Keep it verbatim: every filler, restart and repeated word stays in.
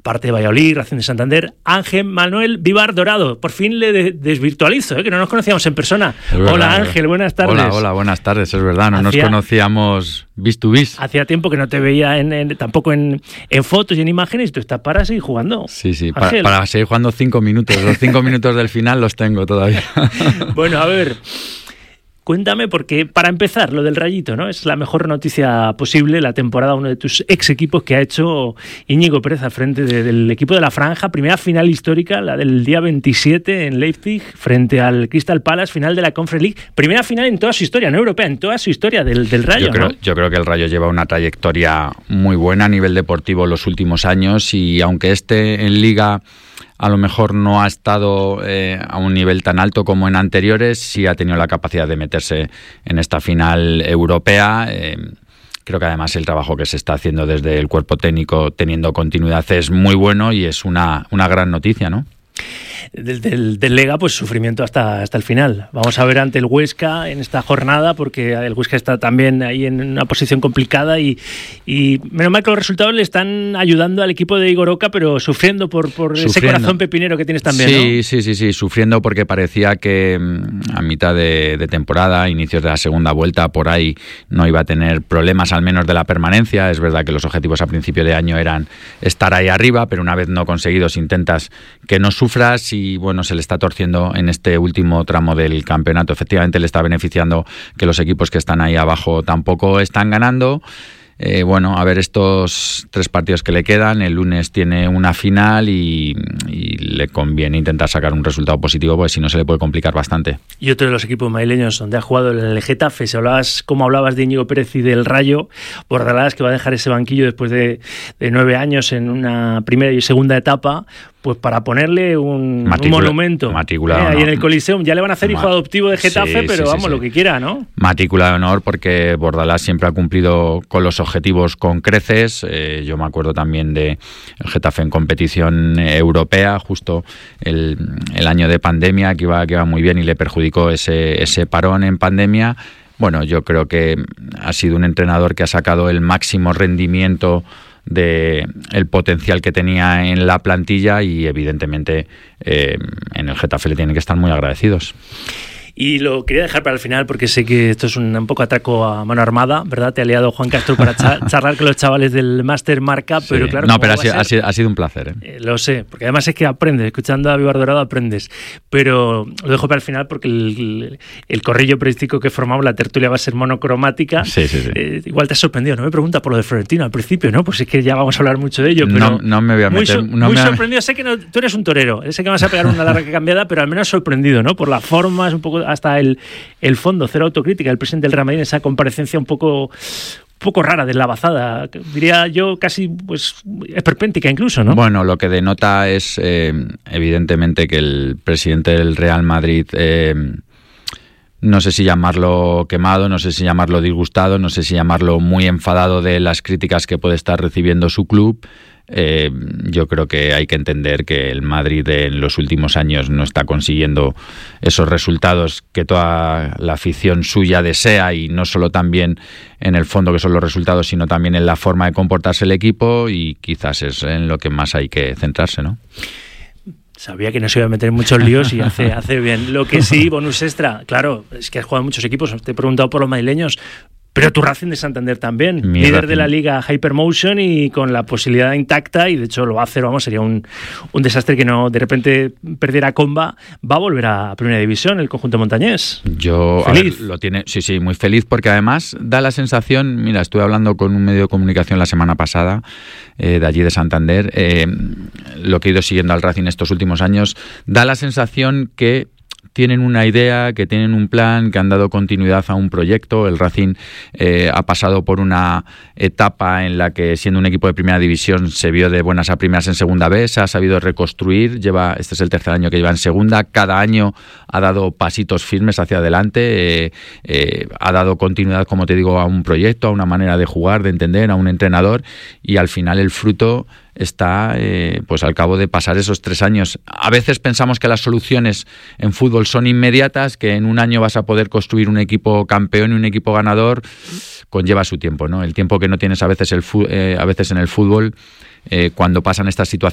aparte de Valladolid, Racing de Santander, Ángel Manuel Vivar Dorado. Por fin le de- desvirtualizo, ¿eh? Que no nos conocíamos en persona. Verdad, Hola ¿verdad? Ángel, buenas tardes. Hola, hola, buenas tardes, es verdad, no Hacía... nos conocíamos vis to vis. Hacía tiempo que no te veía en, en, tampoco en, en fotos y en imágenes, y tú estás para seguir jugando. Sí, sí, para, para seguir jugando cinco minutos. Los cinco minutos del final los tengo todavía. Bueno, a ver, cuéntame, porque para empezar, lo del Rayito, ¿no? Es la mejor noticia posible, la temporada, uno de tus ex equipos que ha hecho Íñigo Pérez al frente de, del equipo de la Franja, primera final histórica, la del día veintisiete en Leipzig, frente al Crystal Palace, final de la Conference League, primera final en toda su historia, no europea, en toda su historia del, del Rayo, yo creo, ¿no? Yo creo que el Rayo lleva una trayectoria muy buena a nivel deportivo los últimos años, y aunque esté en Liga a lo mejor no ha estado eh, a un nivel tan alto como en anteriores, sí ha tenido la capacidad de meterse en esta final europea. Eh, creo que además el trabajo que se está haciendo desde el cuerpo técnico, teniendo continuidad, es muy bueno y es una, una gran noticia, ¿no? Del, del, del Lega, pues sufrimiento hasta, hasta el final. Vamos a ver ante el Huesca en esta jornada, porque el Huesca está también ahí en una posición complicada y, y menos mal que los resultados le están ayudando al equipo de Igor Oca, pero sufriendo por, por ese corazón pepinero que tienes también, sí, ¿no? Sí, sí, sí, sufriendo porque parecía que a mitad de, de temporada, inicios de la segunda vuelta, por ahí no iba a tener problemas, al menos de la permanencia. Es verdad que los objetivos a principio de año eran estar ahí arriba, pero una vez no conseguidos intentas que no sufras, y bueno, se le está torciendo en este último tramo del campeonato. Efectivamente le está beneficiando que los equipos que están ahí abajo tampoco están ganando. Eh, bueno, a ver estos tres partidos que le quedan. El lunes tiene una final y, y le conviene intentar sacar un resultado positivo, porque si no se le puede complicar bastante. Y otro de los equipos madrileños donde ha jugado el Getafe, si hablabas, como hablabas de Íñigo Pérez y del Rayo, Bordalás, que va a dejar ese banquillo después de, de nueve años en una primera y segunda etapa, pues para ponerle un, Matricula, un monumento. Matrícula eh, ahí en el Coliseum. Ya le van a hacer hijo adoptivo de Getafe, sí, pero sí, vamos, sí, sí. lo que quiera, ¿no? Matrícula de honor, porque Bordalás siempre ha cumplido con los objetivos con creces. Eh, yo me acuerdo también de el Getafe en competición europea, justo el, el año de pandemia, que iba, que iba muy bien y le perjudicó ese, ese parón en pandemia. Bueno, yo creo que ha sido un entrenador que ha sacado el máximo rendimiento de el potencial que tenía en la plantilla, y evidentemente eh, en el Getafe le tienen que estar muy agradecidos. Y lo quería dejar para el final porque sé que esto es un, un poco atraco a mano armada, ¿verdad? Te ha liado Juan Castro para cha- charlar con los chavales del Máster Marca, pero sí. claro... No, pero ha sido, ha, sido, ha sido un placer, ¿eh? Eh, lo sé, porque además es que aprendes, escuchando a Vivar Dorado aprendes, pero lo dejo para el final porque el, el, el corrillo periodístico que formamos, la tertulia va a ser monocromática. Sí, sí, sí. Eh, igual te has sorprendido, no me pregunta por lo de Florentino al principio, ¿no? Pues es que ya vamos a hablar mucho de ello, pero... No, no me voy a meter... Muy, so, no muy me sorprendido, sé que no, tú eres un torero, sé que vas a pegar una larga cambiada, pero al menos sorprendido, ¿no? Por las formas, un poco hasta el... el fondo, cero autocrítica, el presidente del Real Madrid en esa comparecencia un poco, un poco rara, deslavazada, diría yo casi pues esperpéntica incluso, ¿no? Bueno, lo que denota es eh, evidentemente que el presidente del Real Madrid, eh, no sé si llamarlo quemado, no sé si llamarlo disgustado, no sé si llamarlo muy enfadado de las críticas que puede estar recibiendo su club. Eh, yo creo que hay que entender que el Madrid en los últimos años no está consiguiendo esos resultados que toda la afición suya desea, y no solo también en el fondo que son los resultados, sino también en la forma de comportarse el equipo, y quizás es en lo que más hay que centrarse, ¿no? Sabía que no se iba a meter en muchos líos y hace, hace bien. Lo que sí, bonus extra, claro, es que has jugado en muchos equipos, te he preguntado por los madrileños, pero tu Racing de Santander también, Mi líder Racing de la Liga Hypermotion y con la posibilidad intacta, y de hecho lo va a hacer, vamos, sería un, un desastre que no de repente perdiera comba. Va a volver a Primera División el conjunto montañés. Yo, feliz. A ver, lo tiene, sí, sí, muy feliz, porque además da la sensación, mira, estuve hablando con un medio de comunicación la semana pasada, eh, de allí de Santander, eh, lo que he ido siguiendo al Racing estos últimos años, da la sensación que tienen una idea, que tienen un plan, que han dado continuidad a un proyecto. El Racing eh, ha pasado por una etapa en la que, siendo un equipo de primera división, se vio de buenas a primeras en segunda B, se ha sabido reconstruir, lleva, este es el tercer año que lleva en segunda, cada año ha dado pasitos firmes hacia adelante, eh, eh, ha dado continuidad, como te digo, a un proyecto, a una manera de jugar, de entender, a un entrenador, y al final el fruto está eh, pues al cabo de pasar esos tres años. A veces pensamos que las soluciones en fútbol son inmediatas, que en un año vas a poder construir un equipo campeón y un equipo ganador. Conlleva su tiempo, ¿no? El tiempo que no tienes a veces el fu- eh, a veces en el fútbol, eh, cuando pasan estas situaciones